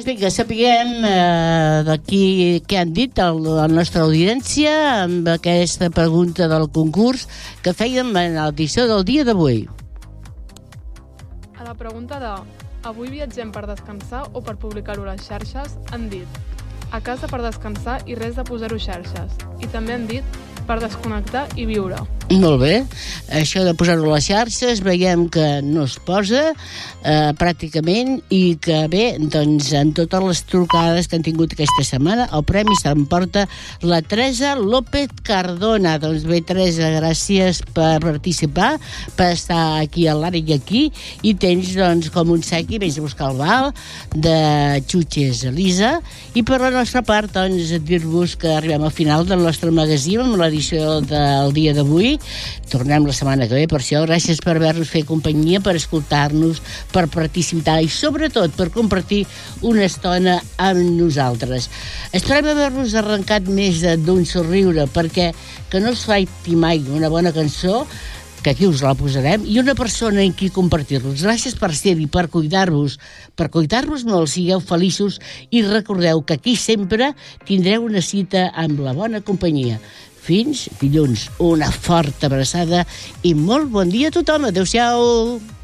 Doncs vinga, sapiguem d'aquí què han dit la nostra audiència amb aquesta pregunta del concurs que fèiem en l'edició del dia d'avui. A la pregunta de avui viatgem per descansar o per publicar-ho a les xarxes, han dit a casa per descansar i res de posar-ho xarxes. I també han dit per desconnectar i viure. Molt bé. Això de posar-ho a les xarxes veiem que no es posa pràcticament i que bé, doncs en totes les trucades que han tingut aquesta setmana el premi s'emporta la Teresa López Cardona. Doncs bé, Teresa, gràcies per participar, per estar aquí a l'àrea i aquí, i tens doncs com un sequi, vés a buscar el val de Xutxes Elisa, i per la nostra part doncs dir-vos que arribem al final del nostre magazín amb l'edició del dia d'avui. Tornem la setmana que ve, per això gràcies per haver-nos fet companyia, per escoltar-nos, per participar i sobretot per compartir una estona amb nosaltres. Esperem haver-nos arrencat més d'un somriure, perquè que no us falti mai una bona cançó, que aquí us la posarem, i una persona en qui compartir-los. Gràcies per ser-hi, per cuidar-vos molt, sigueu feliços i recordeu que aquí sempre tindreu una cita amb la bona companyia. Fins dilluns. Una forta abraçada i molt bon dia a tothom. Adéu-siau.